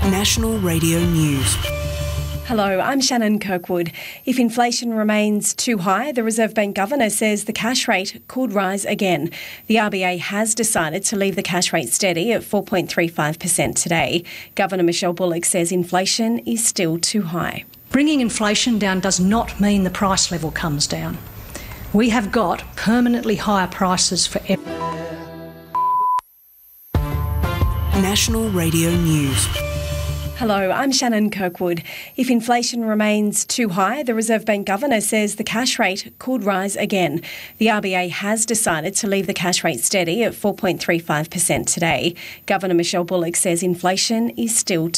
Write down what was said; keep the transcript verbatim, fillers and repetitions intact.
National Radio News. Hello, I'm Shannon Kirkwood. If inflation remains too high, the Reserve Bank Governor says the cash rate could rise again. The R B A has decided to leave the cash rate steady at four point three five percent today. Governor Michelle Bullock says inflation is still too high. Bringing inflation down does not mean the price level comes down. We have got permanently higher prices for everyone. National Radio News. Hello, I'm Shannon Kirkwood. If inflation remains too high, the Reserve Bank Governor says the cash rate could rise again. The R B A has decided to leave the cash rate steady at four point three five percent today. Governor Michelle Bullock says inflation is still